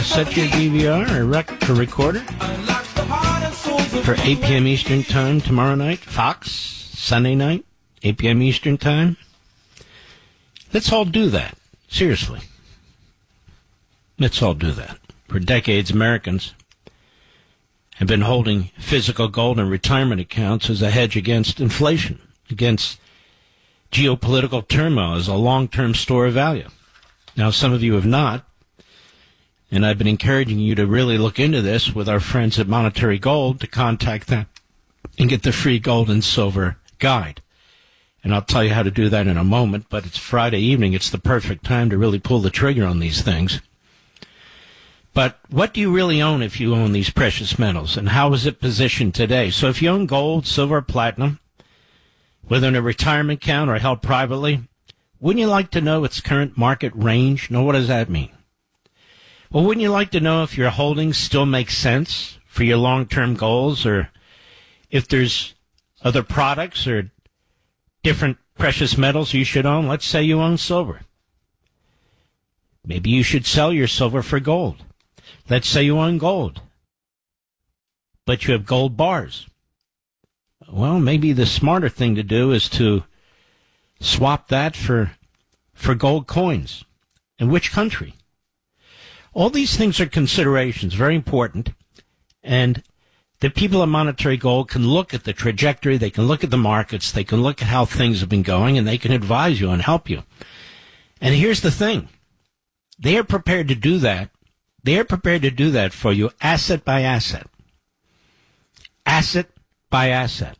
Set your DVR or recorder for 8 p.m. Eastern Time tomorrow night. Fox, Sunday night, 8 p.m. Eastern Time. Let's all do that. Seriously. Let's all do that. For decades, Americans have been holding physical gold in retirement accounts as a hedge against inflation, against geopolitical turmoil, as a long-term store of value. Now, some of you have not. And I've been encouraging you to really look into this with our friends at Monetary Gold, to contact them and get the free gold and silver guide. And I'll tell you how to do that in a moment, but it's Friday evening. It's the perfect time to really pull the trigger on these things. But what do you really own if you own these precious metals, and how is it positioned today? So if you own gold, silver, platinum, whether in a retirement account or held privately, wouldn't you like to know its current market range? Now, what does that mean? Well, wouldn't you like to know if your holdings still make sense for your long-term goals, or if there's other products or different precious metals you should own? Let's say you own silver. Maybe you should sell your silver for gold. Let's say you own gold, but you have gold bars. Well, maybe the smarter thing to do is to swap that for gold coins. In which country? All these things are considerations, very important, and the people at Monetary Gold can look at the trajectory, they can look at the markets, they can look at how things have been going, and they can advise you and help you. And here's the thing. They are prepared to do that. They are prepared to do that for you asset by asset. Asset by asset.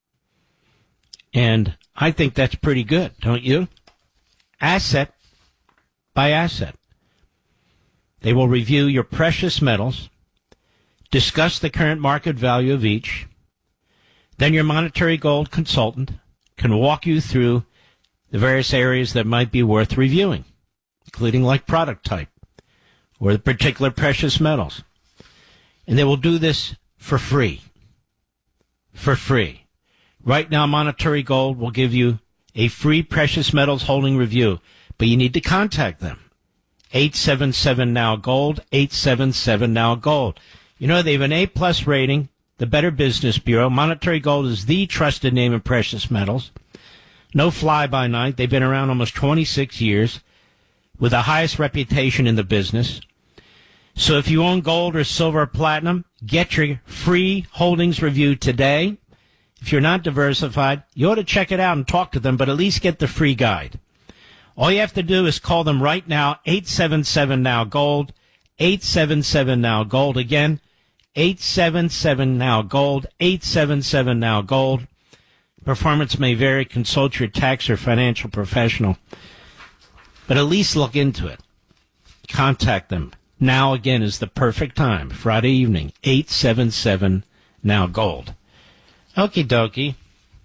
And I think that's pretty good, don't you? Asset by asset. They will review your precious metals, discuss the current market value of each. Then your Monetary Gold consultant can walk you through the various areas that might be worth reviewing, including like product type or the particular precious metals. And they will do this for free. For free. Right now, Monetary Gold will give you a free precious metals holding review, but you need to contact them. 877-NOW-GOLD, 877-NOW-GOLD. You know, they have an A-plus rating, the Better Business Bureau. Monetary Gold is the trusted name in precious metals. No fly-by-night. They've been around almost 26 years with the highest reputation in the business. So if you own gold or silver or platinum, get your free holdings review today. If you're not diversified, you ought to check it out and talk to them, but at least get the free guide. All you have to do is call them right now, 877-NOW-GOLD, 877-NOW-GOLD. Again, 877-NOW-GOLD, 877-NOW-GOLD. Performance may vary. Consult your tax or financial professional. But at least look into it. Contact them. Now, again, is the perfect time. Friday evening, 877-NOW-GOLD. Okie dokie.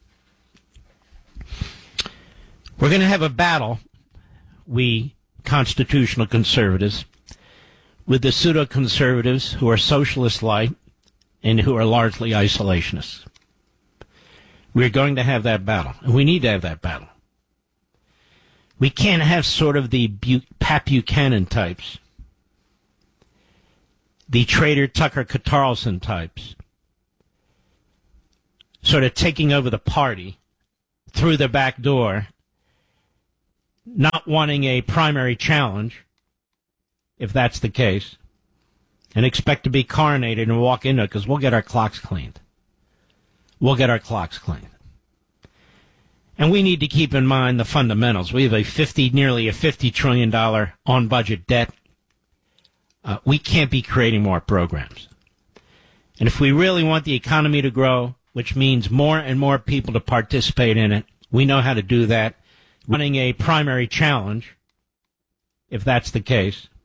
We're going to have a battle, we constitutional conservatives, with the pseudo-conservatives who are socialist-like and who are largely isolationists. We're going to have that battle, and we need to have that battle. We can't have sort of the Pat Buchanan types, the traitor Tucker Carlson types, sort of taking over the party through the back door, not wanting a primary challenge, if that's the case, and expect to be coronated and walk into it, because we'll get our clocks cleaned. We'll get our clocks cleaned. And we need to keep in mind the fundamentals. We have nearly a $50 trillion on-budget debt. We can't be creating more programs. And if we really want the economy to grow, which means more and more people to participate in it, we know how to do that. Running a primary challenge, if that's the case,